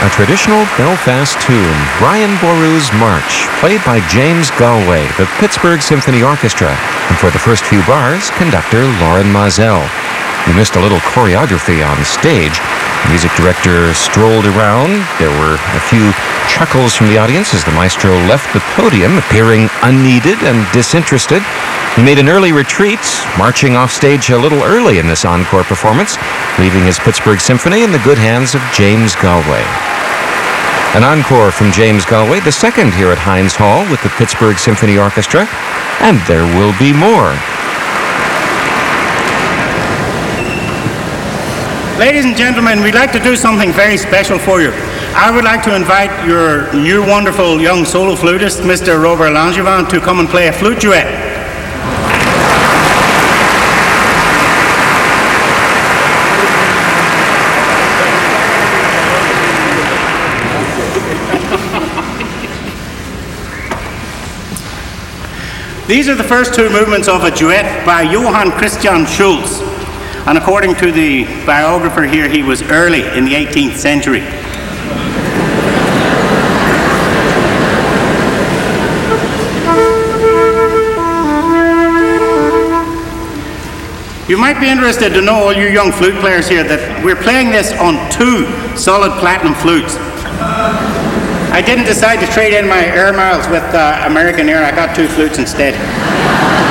A traditional Belfast tune, Brian Boru's March, played by James Galway, the Pittsburgh Symphony Orchestra, and for the first few bars, conductor Lauren Mazel. You missed a little choreography on stage. The music director strolled around. There were a few chuckles from the audience as the maestro left the podium, appearing unneeded and disinterested. He made an early retreat, marching off stage a little early in this encore performance, leaving his Pittsburgh Symphony in the good hands of James Galway. An encore from James Galway, the second here at Heinz Hall with the Pittsburgh Symphony Orchestra, and there will be more. Ladies and gentlemen, we'd like to do something very special for you. I would like to invite your new wonderful young solo flutist, Mr. Robert Langevin, to come and play a flute duet. These are the first two movements of a duet by Johann Christian Schulz. And according to the biographer here, he was early in the 18th century. You might be interested to know, all you young flute players here, that we're playing this on two solid platinum flutes. I didn't decide to trade in my air miles with American Air. I got two flutes instead.